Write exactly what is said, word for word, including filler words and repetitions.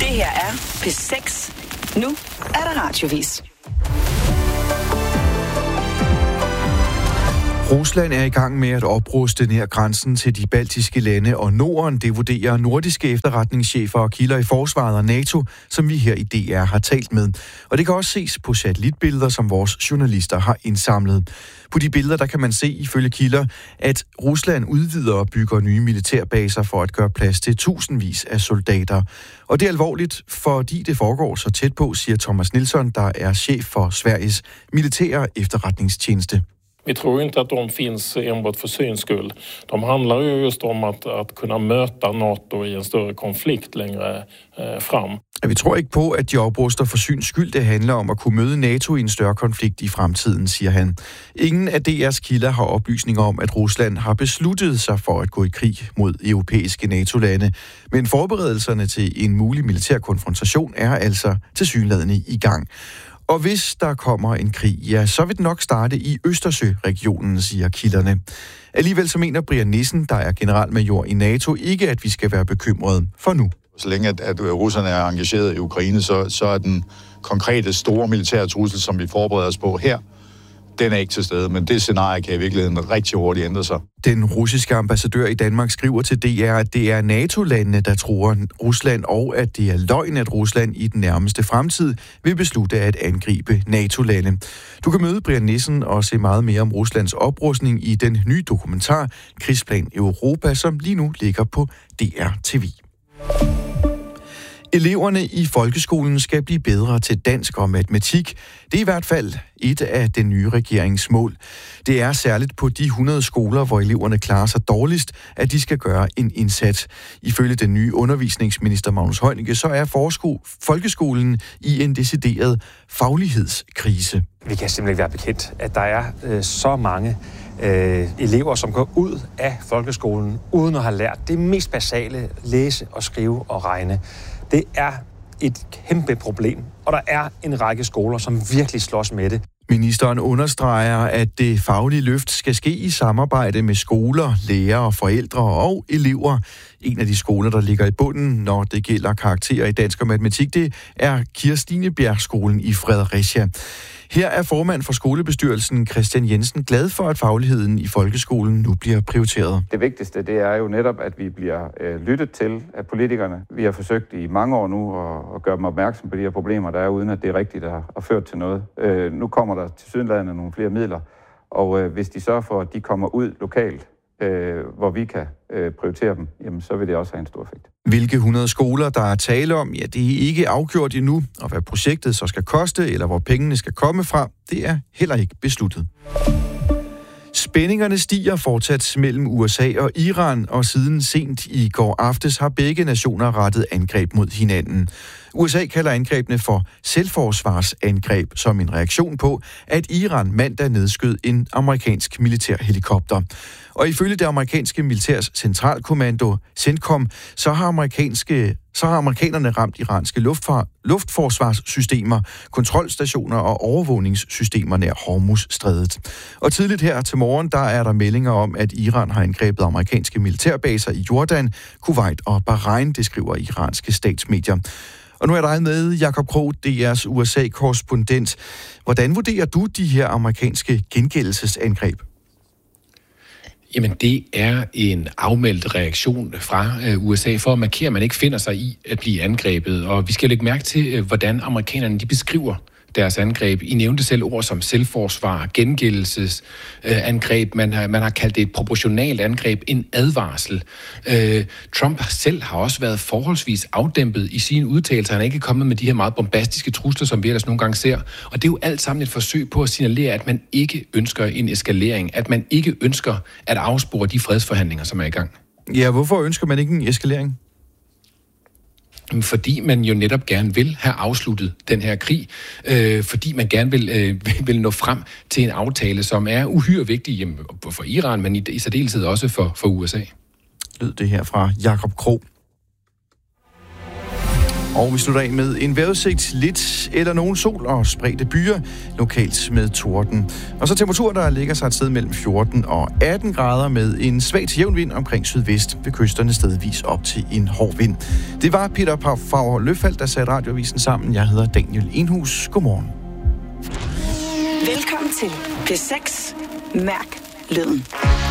Det her er P seks. Nu er der radiovis. Rusland er i gang med at opruste nær grænsen til de baltiske lande og Norden. Det vurderer nordiske efterretningschefer og kilder i forsvaret og NATO, som vi her i D R har talt med. Og det kan også ses på satellitbilleder, som vores journalister har indsamlet. På de billeder, der kan man se ifølge kilder, at Rusland udvider og bygger nye militærbaser for at gøre plads til tusindvis af soldater. Og det er alvorligt, fordi det foregår så tæt på, siger Thomas Nilsson, der er chef for Sveriges militære efterretningstjeneste. Vi tror inte att de finns enbart för syns skull. De handlar ju just om att, att kunna möta NATO i en större konflikt längre eh, fram. Vi tror ikke på, at de opruster for syns skyld. Det handler om at kunne møde NATO i en større konflikt i fremtiden, siger han. Ingen af D R's kilder har oplysninger om, at Rusland har besluttet sig for at gå i krig mod europæiske NATO-lande. Men forberedelserne til en mulig militær konfrontation er altså tilsyneladende i gang. Og hvis der kommer en krig, ja, så vil den nok starte i Østersø-regionen, siger kilderne. Alligevel så mener Brian Nissen, der er generalmajor i NATO, ikke at vi skal være bekymrede for nu. Så længe at, at russerne er engageret i Ukraine, så, så er den konkrete store militære trussel, som vi forbereder os på her, den er ikke til stede, men det scenarie kan i virkeligheden rigtig hurtigt ændre sig. Den russiske ambassadør i Danmark skriver til D R, at det er NATO-landene, der truer Rusland, og at det er løgn, at Rusland i den nærmeste fremtid vil beslutte at angribe NATO-lande. Du kan møde Brian Nissen og se meget mere om Ruslands oprustning i den nye dokumentar Krigsplan Europa, som lige nu ligger på D R T V. Eleverne i folkeskolen skal blive bedre til dansk og matematik. Det er i hvert fald et af den nye regerings mål. Det er særligt på de hundrede skoler, hvor eleverne klarer sig dårligst, at de skal gøre en indsats. Ifølge den nye undervisningsminister Magnus Heunicke, så er forsko- folkeskolen i en decideret faglighedskrise. Vi kan simpelthen ikke være bekendt, at der er øh, så mange øh, elever, som går ud af folkeskolen uden at have lært det mest basale: læse og skrive og regne. Det er et kæmpe problem, og der er en række skoler, som virkelig slås med det. Ministeren understreger, at det faglige løft skal ske i samarbejde med skoler, lærere, forældre og elever. En af de skoler, der ligger i bunden, når det gælder karakterer i dansk og matematik, det er Kirstinebjergskolen i Fredericia. Her er formand for skolebestyrelsen Christian Jensen glad for, at fagligheden i folkeskolen nu bliver prioriteret. Det vigtigste, det er jo netop, at vi bliver øh, lyttet til af politikerne. Vi har forsøgt i mange år nu at, at gøre dem opmærksom på de her problemer, der er, uden at det er rigtigt at, at føre til noget. Øh, nu kommer der tilsyneladende nogle flere midler, og øh, hvis de sørger for, at de kommer ud lokalt, øh, hvor vi kan øh, prioritere dem, jamen, så vil det også have en stor effekt. Hvilke hundrede skoler, der er tale om, ja, det er ikke afgjort endnu, og hvad projektet så skal koste, eller hvor pengene skal komme fra, det er heller ikke besluttet. Spændingerne stiger fortsat mellem U S A og Iran, og siden sent i går aftes har begge nationer rettet angreb mod hinanden. U S A kalder angrebene for selvforsvarsangreb som en reaktion på, at Iran mandag nedskød en amerikansk militærhelikopter. Og ifølge det amerikanske militærs centralkommando, CENTCOM, så har amerikanske så har amerikanerne ramt iranske luftfar, luftforsvarssystemer, kontrolstationer og overvågningssystemer nær Hormuzstrædet. Og tidligt her til morgen, der er der meldinger om, at Iran har angrebet amerikanske militærbaser i Jordan, Kuwait og Bahrain, det skriver iranske statsmedier. Og nu er der med Jakob Krog, D R's U S A-korrespondent. Hvordan vurderer du de her amerikanske gengældelsesangreb? Jamen, det er en afmeldt reaktion fra U S A for at markere, at man ikke finder sig i at blive angrebet. Og vi skal lægge mærke til, hvordan amerikanerne de beskriver deres angreb. I nævnte selv ord som selvforsvar, gengældelsesangreb. Man har, man har kaldt det et proportionalt angreb, en advarsel. Øh, Trump selv har også været forholdsvis afdæmpet i sine udtalelser. Han er ikke kommet med de her meget bombastiske trusler, som vi ellers nogle gange ser. Og det er jo alt sammen et forsøg på at signalere, at man ikke ønsker en eskalering. At man ikke ønsker at afspore de fredsforhandlinger, som er i gang. Ja, hvorfor ønsker man ikke en eskalering? Fordi man jo netop gerne vil have afsluttet den her krig, øh, fordi man gerne vil, øh, vil nå frem til en aftale, som er uhyre vigtig jamen, for Iran, men i, i særdeleshed også for, for U S A. Lød det her fra Jakob Krog. Og vi slutter af med en vejrudsigt, lidt eller nogen sol og spredte byer, lokalt med torden. Og så temperaturer, der ligger sig et sted mellem fjorten og atten grader med en svag til jævn vind omkring sydvest, ved kysterne stedvis op til en hård vind. Det var Peter Favre Løfald, der satte radioavisen sammen. Jeg hedder Daniel Enhus. Godmorgen. Velkommen til P seks. Mærk lyden.